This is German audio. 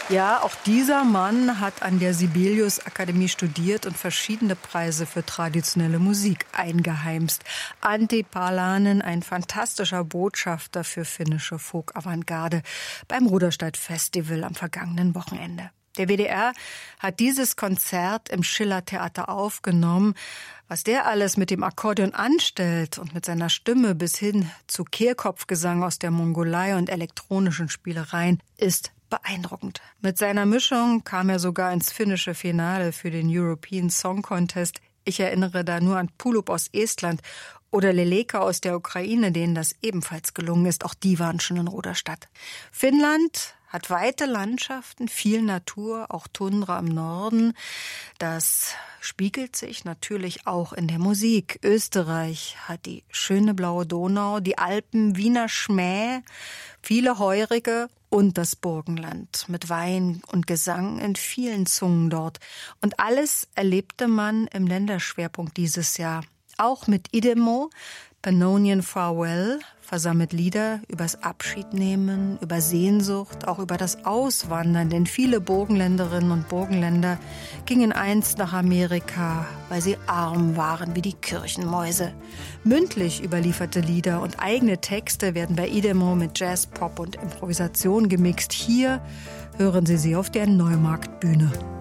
Ja, auch dieser Mann hat an der Sibelius-Akademie studiert und verschiedene Preise für traditionelle Musik eingeheimst. Antti Palanen, ein fantastischer Botschafter für finnische Folk-Avantgarde beim Ruderstadt-Festival am vergangenen Wochenende. Der WDR hat dieses Konzert im Schiller-Theater aufgenommen. Was der alles mit dem Akkordeon anstellt und mit seiner Stimme bis hin zu Kehlkopfgesang aus der Mongolei und elektronischen Spielereien, ist beeindruckend. Mit seiner Mischung kam er sogar ins finnische Finale für den European Song Contest. Ich erinnere da nur an Pulup aus Estland oder Leleka aus der Ukraine, denen das ebenfalls gelungen ist. Auch die waren schon in Ruderstadt. Finnland hat weite Landschaften, viel Natur, auch Tundra im Norden. Das spiegelt sich natürlich auch in der Musik. Österreich hat die schöne blaue Donau, die Alpen, Wiener Schmäh, viele Heurige und das Burgenland mit Wein und Gesang in vielen Zungen dort. Und alles erlebte man im Länderschwerpunkt dieses Jahr. Auch mit Idemo, Pannonian Farewell, versammelt Lieder übers Abschiednehmen, über Sehnsucht, auch über das Auswandern. Denn viele Burgenländerinnen und Burgenländer gingen einst nach Amerika, weil sie arm waren wie die Kirchenmäuse. Mündlich überlieferte Lieder und eigene Texte werden bei Idemo mit Jazz, Pop und Improvisation gemixt. Hier hören Sie sie auf der Neumarktbühne.